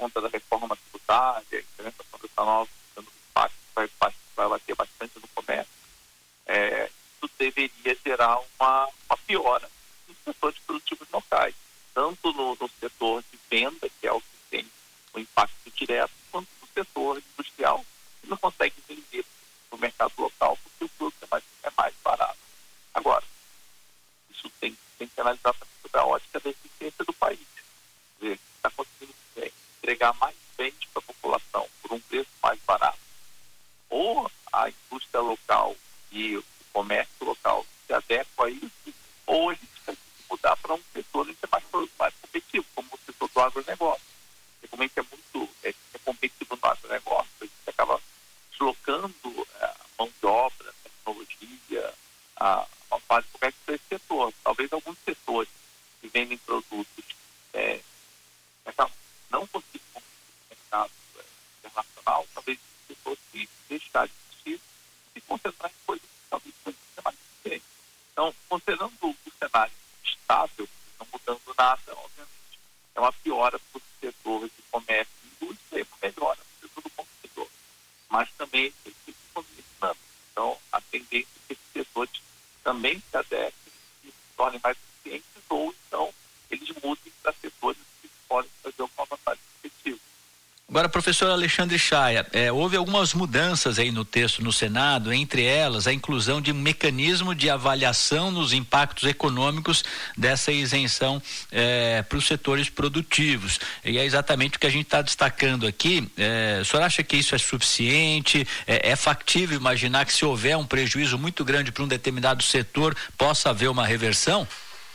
conta da reforma tributária, a implementação dessa nova do impacto vai bater bastante no comércio, isso deveria gerar uma piora nos setores produtivos locais, tanto no setor de venda, que é o que tem o impacto direto, quanto no setor industrial, que não consegue vender no mercado local porque o produto é mais barato. Agora, isso tem que analisar também sobre a ótica da eficiência do país. Está conseguindo entregar mais bens para a população por um preço mais barato. Ou a indústria local e o comércio local se adequa a isso, ou a gente tem que mudar para um setor que é mais competitivo, como o setor do agronegócio. E como a gente é muito competitivo no agronegócio, a gente acaba deslocando a mão de obra, a tecnologia, a parte do comércio para esse setor. Talvez alguns setores que vendem produtos não conseguem competir no mercado internacional, talvez o setor se deixar de existir e se concentrar em coisas que talvez possam ser mais eficientes. Então, considerando o cenário estável, não mudando nada, obviamente, é uma piora para o setor de comércio e indústria e uma melhora para o setor do consumidor. Mas também tem que continuar. Então, a tendência é que esses setores também se adequem e se tornem mais eficientes, ou então eles mudem para setores que podem fazer uma vantagem competitiva. Agora, professor Alexandre Chaia, houve algumas mudanças aí no texto no Senado, entre elas a inclusão de um mecanismo de avaliação nos impactos econômicos dessa isenção para os setores produtivos. E é exatamente o que a gente está destacando aqui. O senhor acha que isso é suficiente? É factível imaginar que, se houver um prejuízo muito grande para um determinado setor, possa haver uma reversão?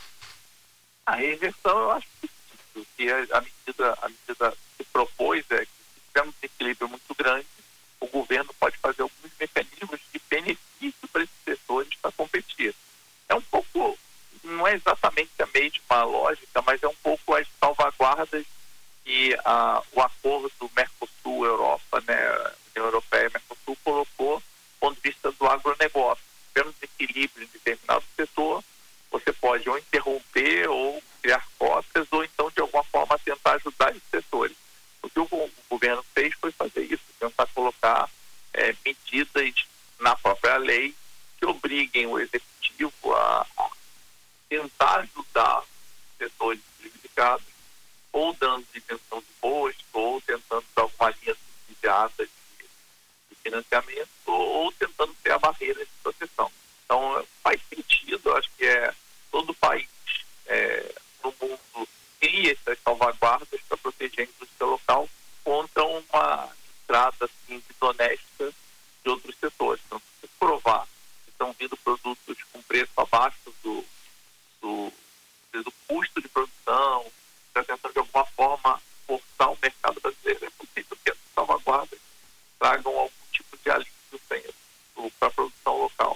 A reversão, eu acho que a medida que propôs é que, se tiver um desequilíbrio muito grande, o governo pode fazer alguns mecanismos de benefício para esses setores para competir. É um pouco, não é exatamente a mesma lógica, mas é um pouco as salvaguardas que o acordo Mercosul-Europa, União Europeia e Mercosul colocou do ponto de vista do agronegócio. Tendo desequilíbrio em determinado setor, você pode ou interromper ou criar cotas, ou então de alguma forma tentar ajudar esses setores. O que o governo fez foi fazer isso, tentar colocar medidas na própria lei que obriguem o executivo a tentar ajudar setores prejudicados, ou dando isenção de imposto, ou tentando dar alguma linha subsidiada de financiamento, ou tentando criar barreiras de proteção. Então, faz sentido, acho que todo país no mundo cria essas salvaguardas para proteger a indústria local contra uma entrada assim, desonesta de outros setores. Então, se provar que estão vindo produtos com preço abaixo do custo de produção, está tentando de alguma forma forçar o mercado brasileiro, é possível que essas salvaguardas tragam algum tipo de alívio para a produção local.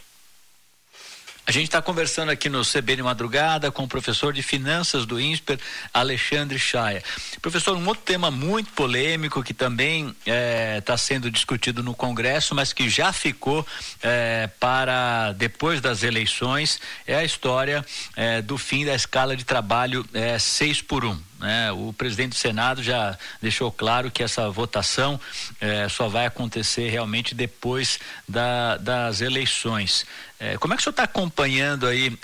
A gente está conversando aqui no CBN Madrugada com o professor de Finanças do INSPER, Alexandre Chaia. Professor, um outro tema muito polêmico que também está sendo discutido no Congresso, mas que já ficou para depois das eleições, é a história do fim da escala de trabalho 6x1. O presidente do Senado já deixou claro que essa votação só vai acontecer realmente depois das eleições. Como é que o senhor está acompanhando aí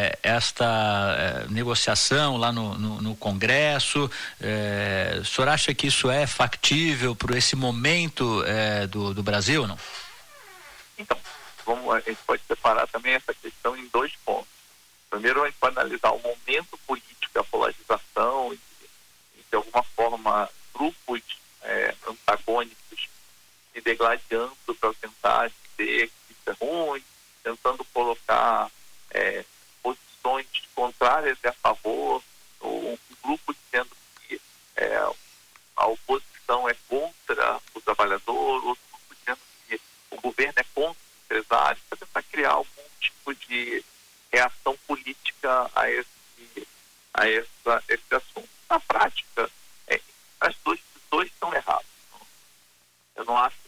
esta negociação lá no Congresso? O senhor acha que isso é factível por esse momento do Brasil, não? Então, a gente pode separar também essa questão em dois pontos. Primeiro, a gente pode analisar o momento político, a polarização, de alguma forma grupos antagônicos se degladiando para tentar dizer que isso é ruim, tentando colocar posições contrárias e a favor, ou um grupo dizendo que a oposição é contra o trabalhador, outro grupo dizendo que o governo é contra o empresário, para tentar criar algum tipo de reação política a esse assunto. Na prática, os dois estão errados. Eu não acho